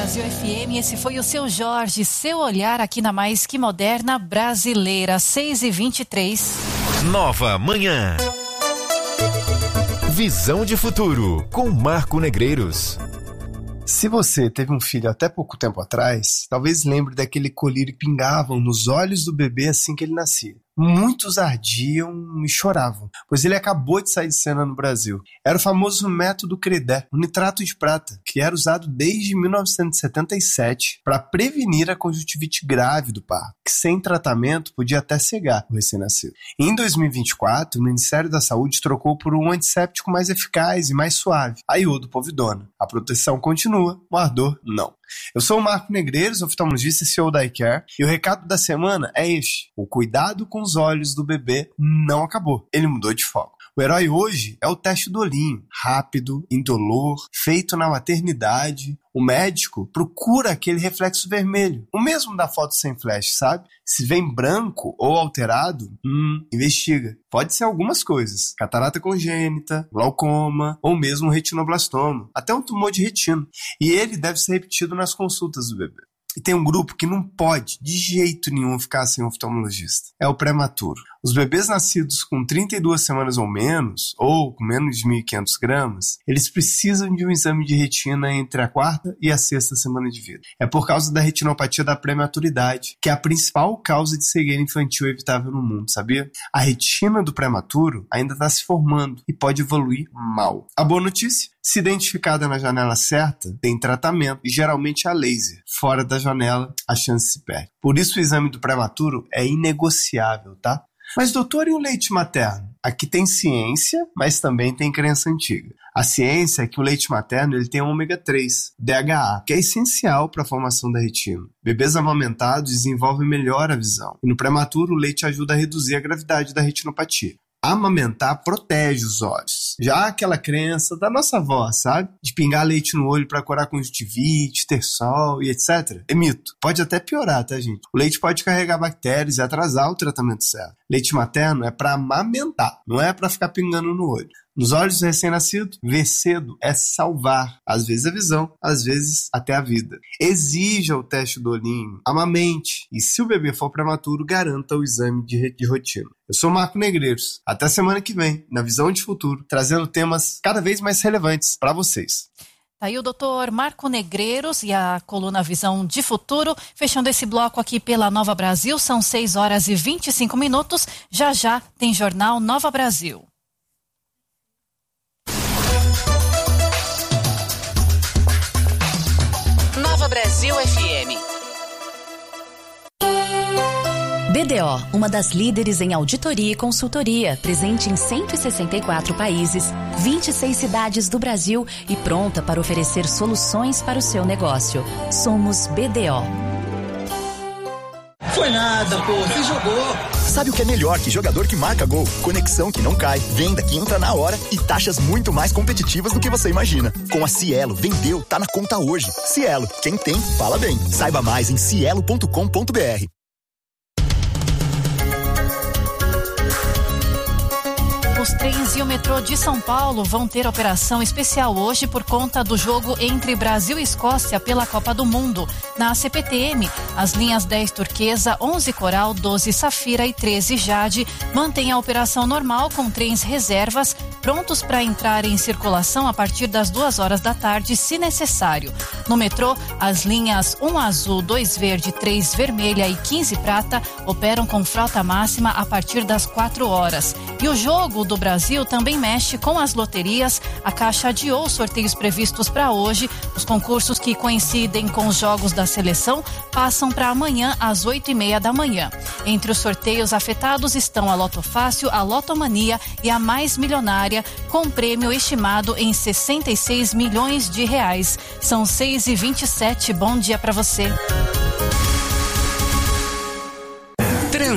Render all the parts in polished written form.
Brasil FM, esse foi o seu Jorge, seu olhar aqui na Mais Que Moderna Brasileira, 6h23. Nova Manhã. Visão de futuro, com Marco Negreiros. Se você teve um filho até pouco tempo atrás, talvez lembre daquele colírio que pingavam nos olhos do bebê assim que ele nascia. Muitos ardiam e choravam, pois ele acabou de sair de cena no Brasil. Era o famoso método Credé, um nitrato de prata, que era usado desde 1977 para prevenir a conjuntivite grave do parto, que sem tratamento podia até cegar o recém-nascido. Em 2024, o Ministério da Saúde trocou por um antisséptico mais eficaz e mais suave, a iodopovidona. A proteção continua, o ardor não. Eu sou o Marco Negreiros, oftalmologista e CEO da iCare, e o recado da semana é este: o cuidado com os olhos do bebê não acabou, ele mudou de foco. O herói hoje é o teste do olhinho, rápido, indolor, feito na maternidade. O médico procura aquele reflexo vermelho, o mesmo da foto sem flash, sabe? Se vem branco ou alterado, investiga. Pode ser algumas coisas: catarata congênita, glaucoma ou mesmo um retinoblastoma, até um tumor de retina. E ele deve ser repetido nas consultas do bebê. E tem um grupo que não pode, de jeito nenhum, ficar sem um oftalmologista. É o prematuro. Os bebês nascidos com 32 semanas ou menos, ou com menos de 1.500 gramas, eles precisam de um exame de retina entre a 4ª e a 6ª semana de vida. É por causa da retinopatia da prematuridade, que é a principal causa de cegueira infantil evitável no mundo, sabia? A retina do prematuro ainda está se formando e pode evoluir mal. A boa notícia? Se identificada na janela certa, tem tratamento e geralmente a laser. Fora da janela, a chance se perde. Por isso o exame do prematuro é inegociável, tá? Mas doutor, e o leite materno? Aqui tem ciência, mas também tem crença antiga. A ciência é que o leite materno ele tem um ômega 3, DHA, que é essencial para a formação da retina. Bebês amamentados desenvolvem melhor a visão. E no prematuro, o leite ajuda a reduzir a gravidade da retinopatia. Amamentar protege os olhos. Já aquela crença da nossa avó, sabe? De pingar leite no olho para curar conjuntivite, ter sol e etc. É mito. Pode até piorar, tá, gente? O leite pode carregar bactérias e atrasar o tratamento certo. Leite materno é para amamentar, não é para ficar pingando no olho. Nos olhos do recém-nascido, ver cedo é salvar, às vezes a visão, às vezes até a vida. Exija o teste do olhinho, amamente, e se o bebê for prematuro, garanta o exame de rotina. Eu sou o Marco Negreiros. Até semana que vem, na Visão de Futuro, trazendo temas cada vez mais relevantes para vocês. Tá aí o doutor Marco Negreiros e a coluna Visão de Futuro, fechando esse bloco aqui pela Nova Brasil, são 6h25, já já tem Jornal Nova Brasil. Nova Brasil FM. BDO, uma das líderes em auditoria e consultoria, presente em 164 países, 26 cidades do Brasil e pronta para oferecer soluções para o seu negócio. Somos BDO. Foi nada, pô, você jogou. Sabe o que é melhor que jogador que marca gol? Conexão que não cai, venda que entra na hora e taxas muito mais competitivas do que você imagina. Com a Cielo, vendeu, tá na conta hoje. Cielo, quem tem, fala bem. Saiba mais em cielo.com.br. Os trens e o metrô de São Paulo vão ter operação especial hoje por conta do jogo entre Brasil e Escócia pela Copa do Mundo. Na CPTM, as linhas 10 Turquesa, 11 Coral, 12 Safira e 13 Jade mantêm a operação normal com trens reservas prontos para entrar em circulação a partir das 2h da tarde, se necessário. No metrô, as linhas 1 Azul, 2 Verde, 3 Vermelha e 15 Prata operam com frota máxima a partir das 4h. E o jogo do Brasil também mexe com as loterias. A Caixa adiou os sorteios previstos para hoje. Os concursos que coincidem com os jogos da seleção passam para amanhã às 8h30 da manhã. Entre os sorteios afetados estão a Loto Fácil, a Lotomania e a Mais Milionária, com prêmio estimado em 66 milhões de reais. São 6h27. Bom dia para você.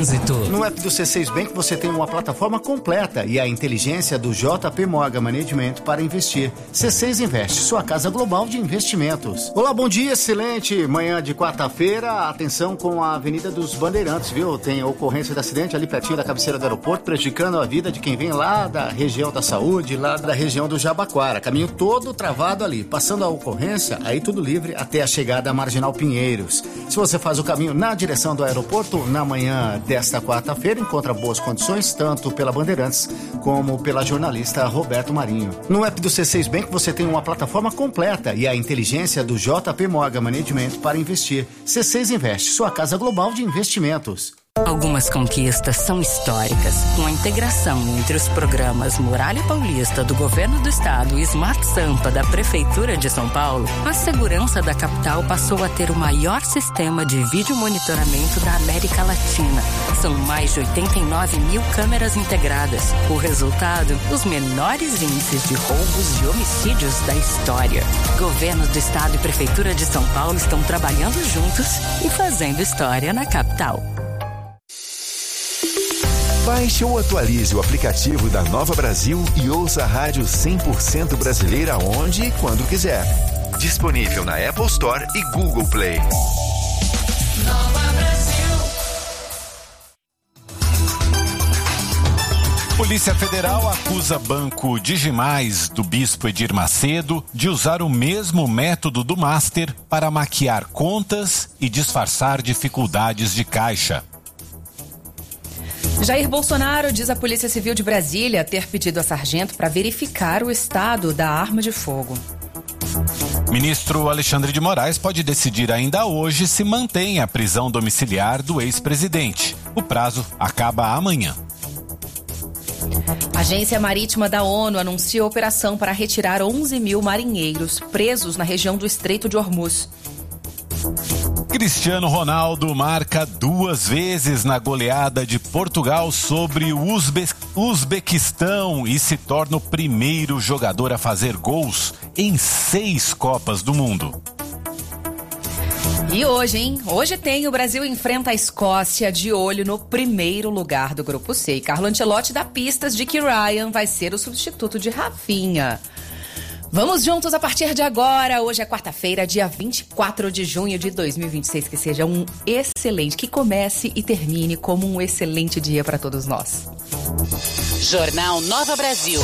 trânsito. No app do C6 Bank você tem uma plataforma completa e a inteligência do JP Morgan Management para investir. C6 Investe, sua casa global de investimentos. Olá, bom dia, excelente manhã de quarta-feira. Atenção com a Avenida dos Bandeirantes, viu? Tem ocorrência de acidente ali pertinho da cabeceira do aeroporto, prejudicando a vida de quem vem lá da região da Saúde, lá da região do Jabaquara. Caminho todo travado ali. Passando a ocorrência, aí tudo livre até a chegada à Marginal Pinheiros. Se você faz o caminho na direção do aeroporto, na manhã desta quarta-feira, encontra boas condições, tanto pela Bandeirantes como pela jornalista Roberto Marinho. No app do C6 Bank você tem uma plataforma completa e a inteligência do JP Morgan Management para investir. C6 Investe, sua casa global de investimentos. Algumas conquistas são históricas. Com a integração entre os programas Muralha Paulista do Governo do Estado e Smart Sampa da Prefeitura de São Paulo, a segurança da capital passou a ter o maior sistema de vídeo monitoramento da América Latina. São mais de 89 mil câmeras integradas. O resultado, os menores índices de roubos e homicídios da história. Governo do Estado e Prefeitura de São Paulo estão trabalhando juntos e fazendo história na capital. Baixe ou atualize o aplicativo da Nova Brasil e ouça a rádio 100% brasileira onde e quando quiser. Disponível na Apple Store e Google Play. Nova Brasil. Polícia Federal acusa Banco Digimais do Bispo Edir Macedo de usar o mesmo método do Master para maquiar contas e disfarçar dificuldades de caixa. Jair Bolsonaro diz à Polícia Civil de Brasília ter pedido a sargento para verificar o estado da arma de fogo. Ministro Alexandre de Moraes pode decidir ainda hoje se mantém a prisão domiciliar do ex-presidente. O prazo acaba amanhã. A Agência Marítima da ONU anuncia operação para retirar 11 mil marinheiros presos na região do Estreito de Hormuz. Cristiano Ronaldo marca 2 vezes na goleada de Portugal sobre o Uzbequistão e se torna o primeiro jogador a fazer gols em 6 Copas do Mundo. E hoje, hein? Hoje tem o Brasil enfrenta a Escócia de olho no primeiro lugar do Grupo C. E Carlo Ancelotti dá pistas de que Ryan vai ser o substituto de Rafinha. Vamos juntos a partir de agora. Hoje é quarta-feira, dia 24 de junho de 2026. Que seja um excelente, que comece e termine como um excelente dia para todos nós. Jornal Nova Brasil.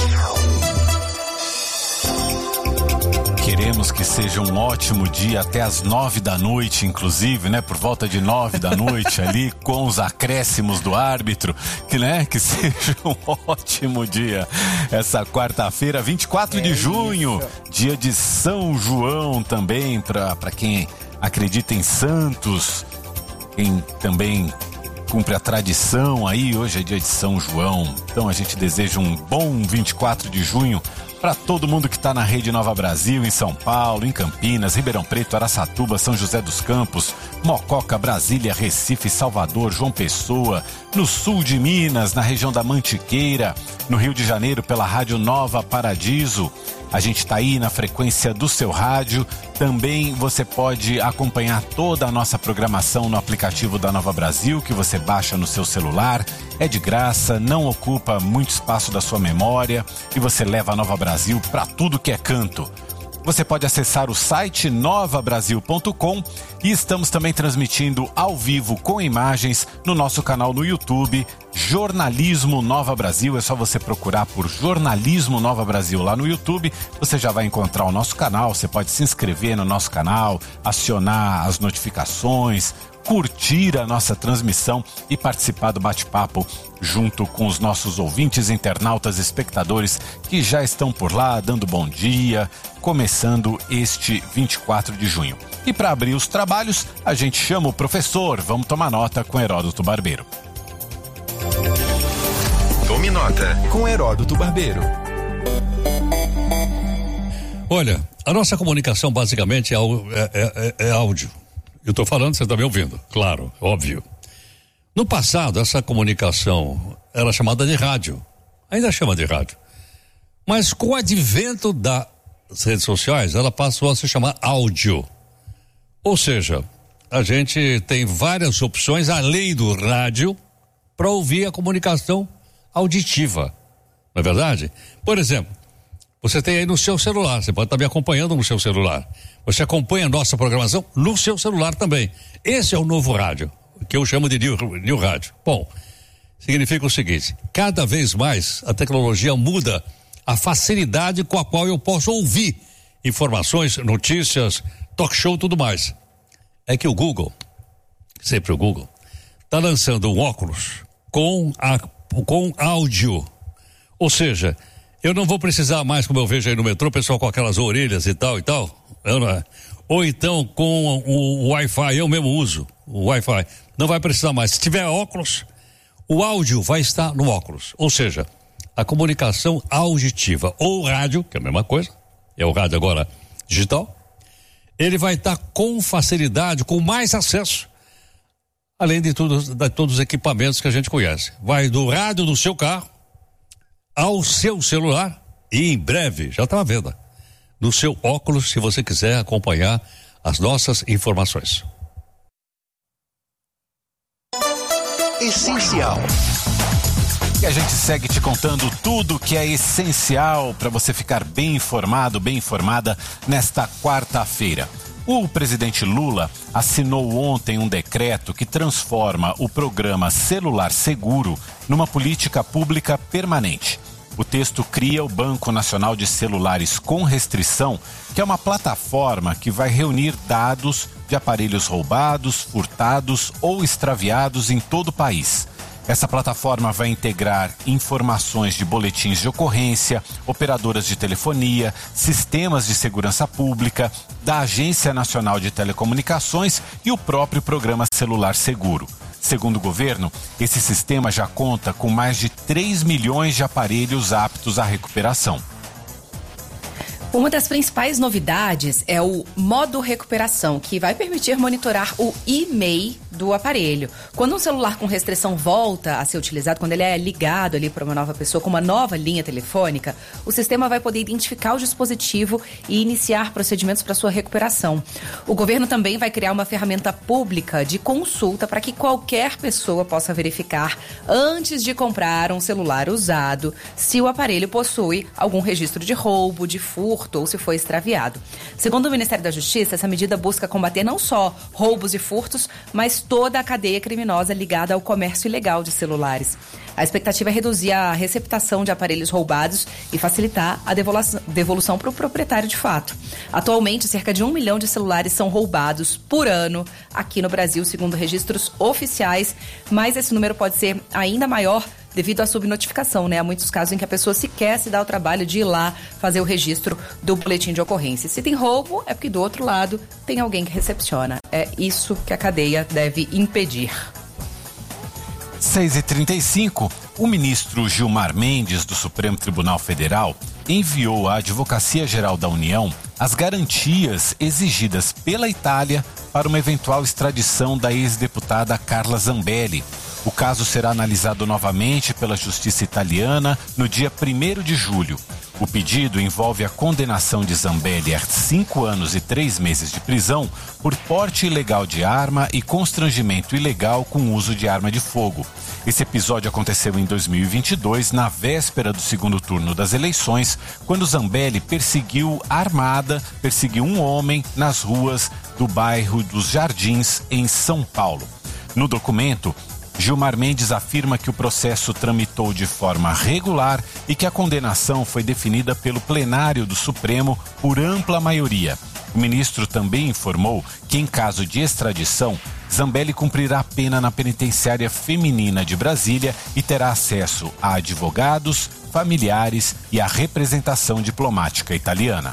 Queremos que seja um ótimo dia até as 9 da noite, inclusive, né? Por volta de 9 da noite ali, com os acréscimos do árbitro, que seja um ótimo dia. Essa quarta-feira, 24 de junho, dia de São João também, para quem acredita em santos, quem também cumpre a tradição aí, hoje é dia de São João. Então a gente deseja um bom 24 de junho para todo mundo que está na Rede Nova Brasil, em São Paulo, em Campinas, Ribeirão Preto, Araçatuba, São José dos Campos, Mococa, Brasília, Recife, Salvador, João Pessoa, no sul de Minas, na região da Mantiqueira, no Rio de Janeiro, pela Rádio Nova Paradiso. A gente está aí na frequência do seu rádio. Também você pode acompanhar toda a nossa programação no aplicativo da Nova Brasil, que você baixa no seu celular. É de graça, não ocupa muito espaço da sua memória e você leva a Nova Brasil para tudo que é canto. Você pode acessar o site novabrasil.com e estamos também transmitindo ao vivo com imagens no nosso canal no YouTube, Jornalismo Nova Brasil. É só você procurar por Jornalismo Nova Brasil lá no YouTube. Você já vai encontrar o nosso canal, você pode se inscrever no nosso canal, acionar as notificações, curtir a nossa transmissão e participar do bate-papo junto com os nossos ouvintes, internautas, espectadores que já estão por lá dando bom dia, começando este 24 de junho. E para abrir os trabalhos, a gente chama o professor. Vamos tomar nota com Heródoto Barbeiro. Tome nota com Heródoto Barbeiro. Olha, a nossa comunicação basicamente é áudio. Eu estou falando, você está me ouvindo, claro, óbvio. No passado, essa comunicação era chamada de rádio, ainda chama de rádio. Mas com o advento das redes sociais, ela passou a se chamar áudio. Ou seja, a gente tem várias opções, além do rádio, para ouvir a comunicação auditiva. Não é verdade? Por exemplo, você tem aí no seu celular, você pode estar me acompanhando no seu celular. Você acompanha a nossa programação no seu celular também. Esse é o novo rádio, que eu chamo de New Rádio. Bom, significa o seguinte: cada vez mais a tecnologia muda a facilidade com a qual eu posso ouvir informações, notícias, talk show, tudo mais. É que o Google, sempre o Google, está lançando um óculos com áudio. Ou seja, eu não vou precisar mais, como eu vejo aí no metrô, pessoal com aquelas orelhas e tal. Ou então com o Wi-Fi, eu mesmo uso o Wi-Fi. Não vai precisar mais. Se tiver óculos, o áudio vai estar no óculos. Ou seja, a comunicação auditiva ou rádio, que é a mesma coisa, é o rádio agora digital, ele vai estar com facilidade, com mais acesso, além de todos os equipamentos que a gente conhece. Vai do rádio do seu carro ao seu celular e em breve, já está à venda, no seu óculos, se você quiser acompanhar as nossas informações. Essencial. E a gente segue te contando tudo que é essencial para você ficar bem informado, bem informada nesta quarta-feira. O presidente Lula assinou ontem um decreto que transforma o programa Celular Seguro numa política pública permanente. O texto cria o Banco Nacional de Celulares com Restrição, que é uma plataforma que vai reunir dados de aparelhos roubados, furtados ou extraviados em todo o país. Essa plataforma vai integrar informações de boletins de ocorrência, operadoras de telefonia, sistemas de segurança pública, da Agência Nacional de Telecomunicações e o próprio programa Celular Seguro. Segundo o governo, esse sistema já conta com mais de 3 milhões de aparelhos aptos à recuperação. Uma das principais novidades é o modo recuperação, que vai permitir monitorar o e-mail do aparelho. Quando um celular com restrição volta a ser utilizado, quando ele é ligado ali para uma nova pessoa com uma nova linha telefônica, o sistema vai poder identificar o dispositivo e iniciar procedimentos para sua recuperação. O governo também vai criar uma ferramenta pública de consulta para que qualquer pessoa possa verificar, antes de comprar um celular usado, se o aparelho possui algum registro de roubo, de furto, ou se foi extraviado. Segundo o Ministério da Justiça, essa medida busca combater não só roubos e furtos, mas toda a cadeia criminosa ligada ao comércio ilegal de celulares. A expectativa é reduzir a receptação de aparelhos roubados e facilitar a devolução para o proprietário de fato. Atualmente, cerca de 1 milhão de celulares são roubados por ano aqui no Brasil, segundo registros oficiais, mas esse número pode ser ainda maior devido à subnotificação, né? Há muitos casos em que a pessoa sequer se dá o trabalho de ir lá fazer o registro do boletim de ocorrência. Se tem roubo, é porque do outro lado tem alguém que recepciona. É isso que a cadeia deve impedir. 6h35, o ministro Gilmar Mendes, do Supremo Tribunal Federal, enviou à Advocacia Geral da União as garantias exigidas pela Itália para uma eventual extradição da ex-deputada Carla Zambelli. O caso será analisado novamente pela Justiça Italiana no dia 1º de julho. O pedido envolve a condenação de Zambelli a 5 anos e 3 meses de prisão por porte ilegal de arma e constrangimento ilegal com uso de arma de fogo. Esse episódio aconteceu em 2022, na véspera do segundo turno das eleições, quando Zambelli perseguiu um homem nas ruas do bairro dos Jardins, em São Paulo. No documento, Gilmar Mendes afirma que o processo tramitou de forma regular e que a condenação foi definida pelo plenário do Supremo por ampla maioria. O ministro também informou que, em caso de extradição, Zambelli cumprirá a pena na penitenciária feminina de Brasília e terá acesso a advogados, familiares e a representação diplomática italiana.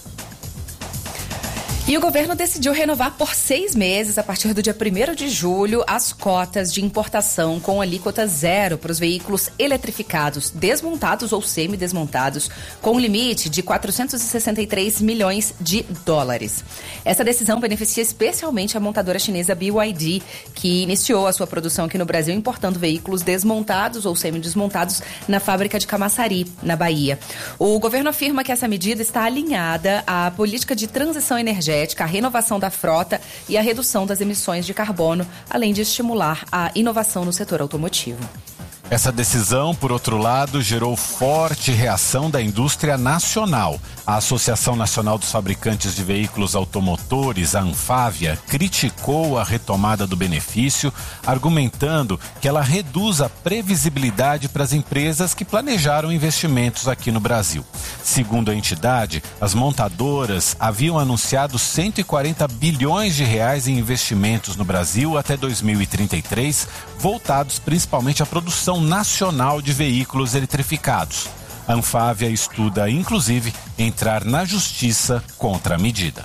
E o governo decidiu renovar por 6 meses, a partir do dia 1º de julho, as cotas de importação com alíquota zero para os veículos eletrificados, desmontados ou semidesmontados, com um limite de 463 milhões de dólares. Essa decisão beneficia especialmente a montadora chinesa BYD, que iniciou a sua produção aqui no Brasil importando veículos desmontados ou semidesmontados na fábrica de Camaçari, na Bahia. O governo afirma que essa medida está alinhada à política de transição energética energética, a renovação da frota e a redução das emissões de carbono, além de estimular a inovação no setor automotivo. Essa decisão, por outro lado, gerou forte reação da indústria nacional. A Associação Nacional dos Fabricantes de Veículos Automotores, a Anfávia, criticou a retomada do benefício, argumentando que ela reduz a previsibilidade para as empresas que planejaram investimentos aqui no Brasil. Segundo a entidade, as montadoras haviam anunciado 140 bilhões de reais em investimentos no Brasil até 2033, voltados principalmente à produção nacional de veículos eletrificados. A Anfávia estuda, inclusive, entrar na justiça contra a medida.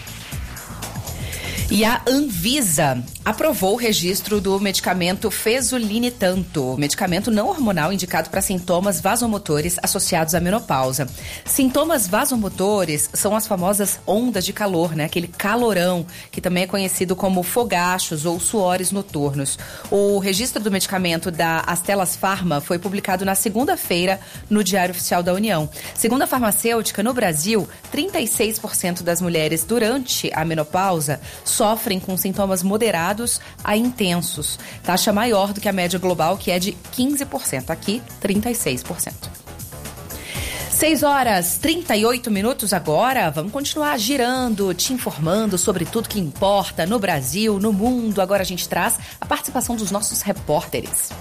E a Anvisa aprovou o registro do medicamento Fezolinetanto, medicamento não hormonal indicado para sintomas vasomotores associados à menopausa. Sintomas vasomotores são as famosas ondas de calor, né? Aquele calorão, que também é conhecido como fogachos ou suores noturnos. O registro do medicamento da Astellas Pharma foi publicado na segunda-feira no Diário Oficial da União. Segundo a farmacêutica, no Brasil, 36% das mulheres durante a menopausa sofrem com sintomas moderados a intensos. Taxa maior do que a média global, que é de 15%. Aqui, 36%. 6h38 agora. Vamos continuar girando, te informando sobre tudo que importa no Brasil, no mundo. Agora a gente traz a participação dos nossos repórteres.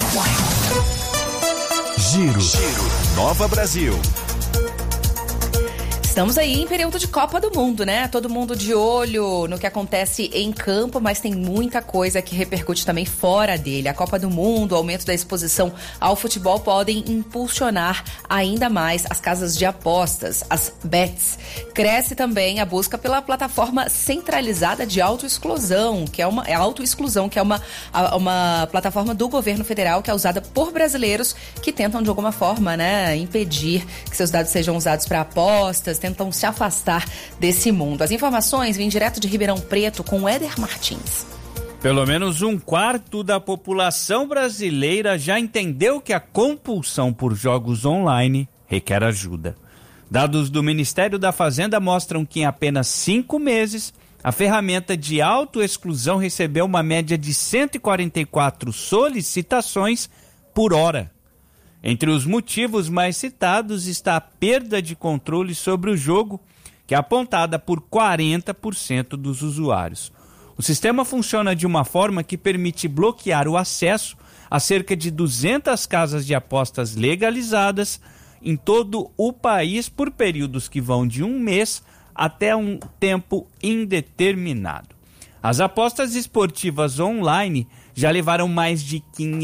Giro. Nova Brasil. Estamos aí em período de Copa do Mundo, né? Todo mundo de olho no que acontece em campo, mas tem muita coisa que repercute também fora dele. A Copa do Mundo, o aumento da exposição ao futebol podem impulsionar ainda mais as casas de apostas, as bets. Cresce também a busca pela plataforma centralizada de autoexclusão, que é uma plataforma do governo federal que é usada por brasileiros que tentam de alguma forma, né, impedir que seus dados sejam usados para apostas, tentam se afastar desse mundo. As informações vêm direto de Ribeirão Preto com Éder Martins. Pelo menos 1/4 da população brasileira já entendeu que a compulsão por jogos online requer ajuda. Dados do Ministério da Fazenda mostram que em apenas 5 meses, a ferramenta de autoexclusão recebeu uma média de 144 solicitações por hora. Entre os motivos mais citados está a perda de controle sobre o jogo, que é apontada por 40% dos usuários. O sistema funciona de uma forma que permite bloquear o acesso a cerca de 200 casas de apostas legalizadas em todo o país por períodos que vão de 1 mês até um tempo indeterminado. As apostas esportivas online já levaram mais de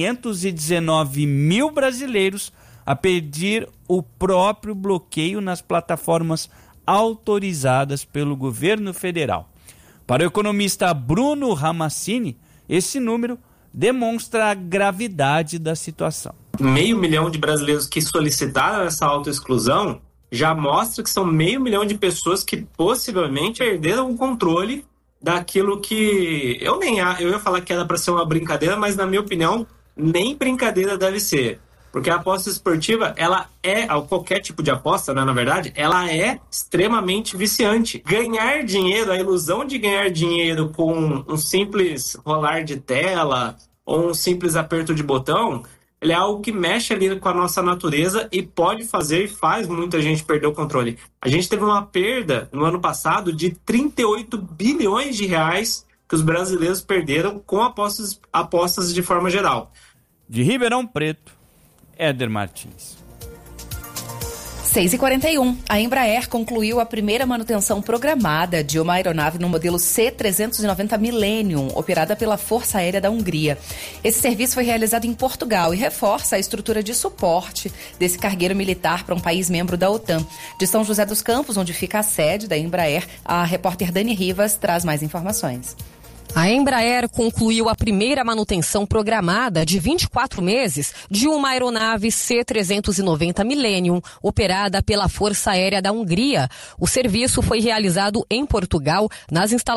519 mil brasileiros a pedir o próprio bloqueio nas plataformas autorizadas pelo governo federal. Para o economista Bruno Ramazzini, esse número demonstra a gravidade da situação. 500 mil de brasileiros que solicitaram essa autoexclusão já mostra que são 500 mil de pessoas que possivelmente perderam o controle daquilo que eu ia falar que era para ser uma brincadeira, mas na minha opinião nem brincadeira deve ser, porque a aposta esportiva, ela é, qualquer tipo de aposta, né, na verdade, ela é extremamente viciante. Ganhar dinheiro, a ilusão de ganhar dinheiro com um simples rolar de tela ou um simples aperto de botão, ele é algo que mexe ali com a nossa natureza e pode fazer e faz muita gente perder o controle. A gente teve uma perda no ano passado de 38 bilhões de reais que os brasileiros perderam com apostas de forma geral. De Ribeirão Preto, Éder Martins. 6h41. A Embraer concluiu a primeira manutenção programada de uma aeronave no modelo C-390 Millennium, operada pela Força Aérea da Hungria. Esse serviço foi realizado em Portugal e reforça a estrutura de suporte desse cargueiro militar para um país membro da OTAN. De São José dos Campos, onde fica a sede da Embraer, a repórter Dani Rivas traz mais informações. A Embraer concluiu a primeira manutenção programada de 24 meses de uma aeronave C-390 Millennium, operada pela Força Aérea da Hungria. O serviço foi realizado em Portugal, nas instalações